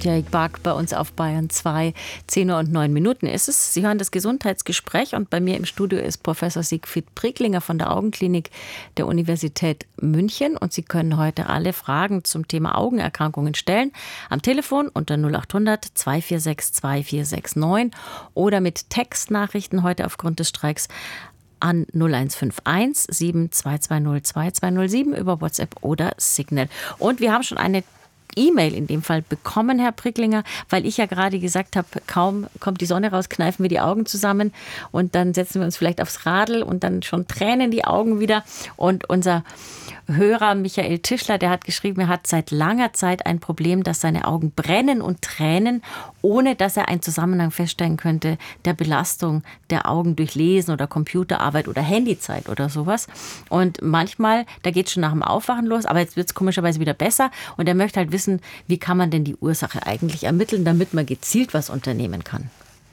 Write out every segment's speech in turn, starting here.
mit Jörg Bark bei uns auf Bayern 2. 10:09 ist es. Sie hören das Gesundheitsgespräch und bei mir im Studio ist Professor Siegfried Pricklinger von der Augenklinik der Universität München und Sie können heute alle Fragen zum Thema Augenerkrankungen stellen. Am Telefon unter 0800 246 2469 oder mit Textnachrichten heute aufgrund des Streiks an 0151 7220 2207 über WhatsApp oder Signal. Und wir haben schon eine E-Mail in dem Fall bekommen, Herr Pricklinger, weil ich ja gerade gesagt habe, kaum kommt die Sonne raus, kneifen wir die Augen zusammen und dann setzen wir uns vielleicht aufs Radl und dann schon tränen die Augen wieder. Und unser Hörer Michael Tischler, der hat geschrieben, er hat seit langer Zeit ein Problem, dass seine Augen brennen und tränen, ohne dass er einen Zusammenhang feststellen könnte der Belastung der Augen durch Lesen oder Computerarbeit oder Handyzeit oder sowas. Und manchmal, da geht es schon nach dem Aufwachen los, aber jetzt wird es komischerweise wieder besser und er möchte halt wissen, wie kann man denn die Ursache eigentlich ermitteln, damit man gezielt was unternehmen kann.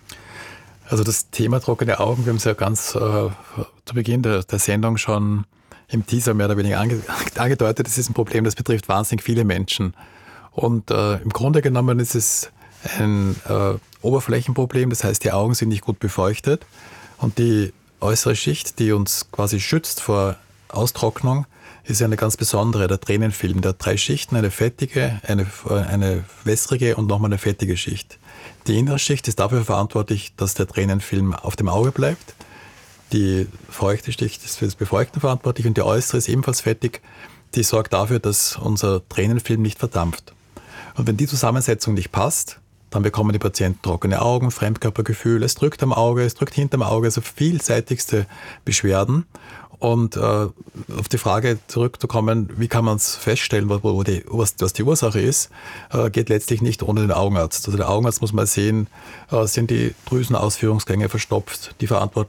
Also das Thema trockene Augen, wir haben es ja ganz zu Beginn der Sendung schon im Teaser mehr oder weniger angedeutet, das ist ein Problem, das betrifft wahnsinnig viele Menschen. Und im Grunde genommen ist es ein Oberflächenproblem, das heißt, die Augen sind nicht gut befeuchtet und die äußere Schicht, die uns quasi schützt vor Austrocknung, ist eine ganz besondere, der Tränenfilm. Der hat 3 Schichten, eine fettige, eine wässrige und nochmal eine fettige Schicht. Die innere Schicht ist dafür verantwortlich, dass der Tränenfilm auf dem Auge bleibt. Die feuchte Schicht ist für das Befeuchten verantwortlich und die äußere ist ebenfalls fettig. Die sorgt dafür, dass unser Tränenfilm nicht verdampft. Und wenn die Zusammensetzung nicht passt, dann bekommen die Patienten trockene Augen, Fremdkörpergefühl, es drückt am Auge, es drückt hinterm Auge, also vielseitigste Beschwerden. Und auf die Frage zurückzukommen, wie kann man es feststellen, was die Ursache ist, geht letztlich nicht ohne den Augenarzt. Also der Augenarzt muss mal sehen, sind die Drüsenausführungsgänge verstopft, die verantwortlich